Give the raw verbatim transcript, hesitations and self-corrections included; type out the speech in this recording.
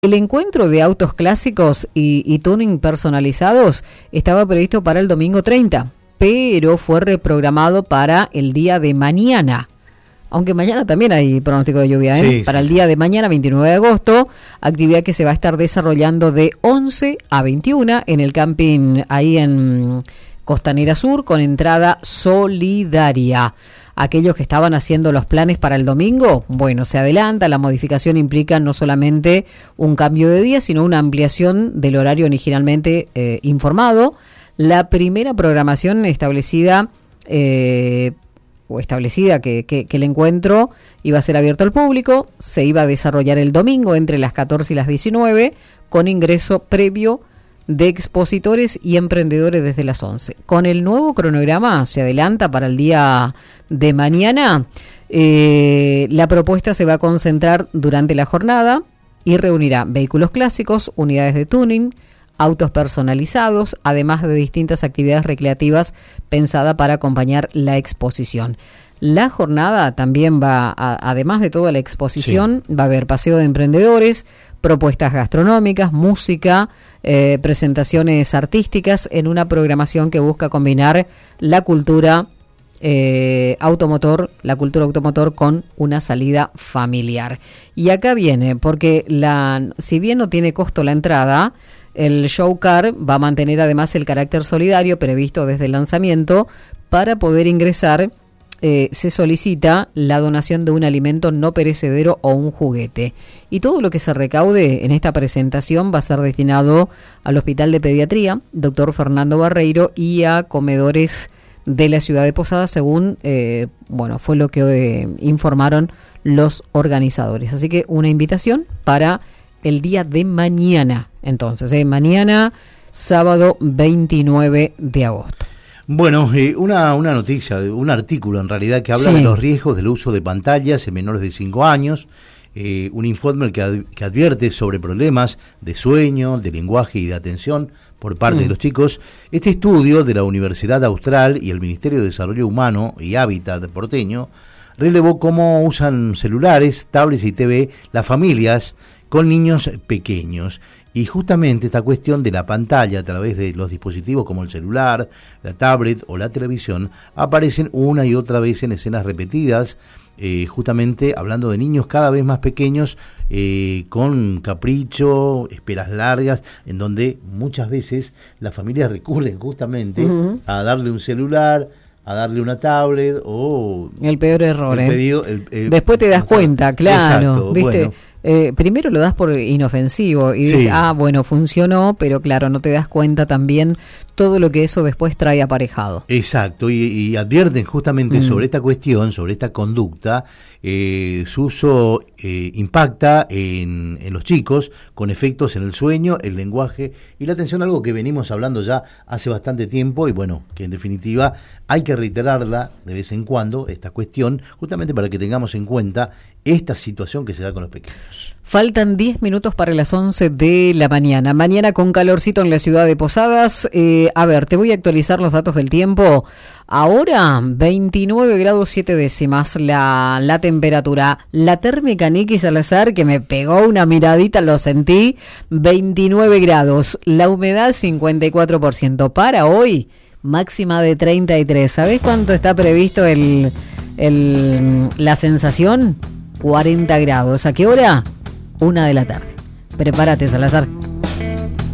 El encuentro de autos clásicos y, y tuning personalizados estaba previsto para el domingo treinta, pero fue reprogramado para el día de mañana. Aunque mañana también hay pronóstico de lluvia, ¿eh? Sí, para sí, el día de mañana, veintinueve de agosto, actividad que se va a estar desarrollando de once a veintiuna en el camping ahí en Costanera Sur, con entrada solidaria. Aquellos que estaban haciendo los planes para el domingo, bueno, se adelanta. La modificación implica no solamente un cambio de día, sino una ampliación del horario originalmente eh, informado. La primera programación establecida eh, o establecida que, que, que el encuentro iba a ser abierto al público, se iba a desarrollar el domingo entre las catorce y las diecinueve, con ingreso previo de expositores y emprendedores desde las once. Con el nuevo cronograma se adelanta para el día de mañana. Eh, la propuesta se va a concentrar durante la jornada y reunirá vehículos clásicos, unidades de tuning, autos personalizados, además de distintas actividades recreativas pensadas para acompañar la exposición. La jornada también va, a, además de toda la exposición, sí. va a haber paseo de emprendedores, propuestas gastronómicas, música, eh, presentaciones artísticas en una programación que busca combinar la cultura eh, automotor, la cultura automotor con una salida familiar. Y acá viene, porque la, si bien no tiene costo la entrada, el show car va a mantener además el carácter solidario previsto desde el lanzamiento. Para poder ingresar, Eh, se solicita la donación de un alimento no perecedero o un juguete. Y todo lo que se recaude en esta presentación va a ser destinado al Hospital de Pediatría, doctor Fernando Barreiro, y a comedores de la ciudad de Posadas, según, eh, bueno, fue lo que eh, informaron los organizadores. Así que una invitación para el día de mañana, entonces, eh, mañana, sábado veintinueve de agosto. Bueno, eh, una, una noticia, un artículo en realidad que habla sí. de los riesgos del uso de pantallas en menores de cinco años, eh, un informe que, ad, que advierte sobre problemas de sueño, de lenguaje y de atención por parte mm. de los chicos. Este estudio de la Universidad Austral y el Ministerio de Desarrollo Humano y Hábitat porteño relevó cómo usan celulares, tablets y T V las familias con niños pequeños. Y justamente esta cuestión de la pantalla a través de los dispositivos como el celular, la tablet o la televisión aparecen una y otra vez en escenas repetidas, eh, justamente hablando de niños cada vez más pequeños, eh, con capricho, esperas largas, en donde muchas veces las familias recurren justamente uh-huh. a darle un celular, a darle una tablet o... El peor error, el ¿eh? pedido, el, eh, Después te das cuenta, claro, exacto, ¿viste? Bueno. Eh, primero lo das por inofensivo y dices, sí. ah, bueno, funcionó, pero claro, no te das cuenta también todo lo que eso después trae aparejado. Exacto, y, y advierten justamente mm. sobre esta cuestión, sobre esta conducta, eh, su uso eh, impacta en, en los chicos con efectos en el sueño, el lenguaje y la atención, algo que venimos hablando ya hace bastante tiempo y bueno, que en definitiva hay que reiterarla de vez en cuando, esta cuestión, justamente para que tengamos en cuenta esta situación que se da con los pequeños. Faltan diez minutos para las once de la mañana. Mañana con calorcito en la ciudad de Posadas. Eh, a ver, te voy a actualizar los datos del tiempo. Ahora, veintinueve grados siete décimas la, la temperatura. La térmica, Nicky Salazar, que me pegó una miradita, lo sentí, veintinueve grados. La humedad, cincuenta y cuatro por ciento. Para hoy, máxima de treinta y tres. ¿Sabés cuánto está previsto el, el, la sensación? cuarenta grados. ¿A qué hora? Una de la tarde. Prepárate, Salazar.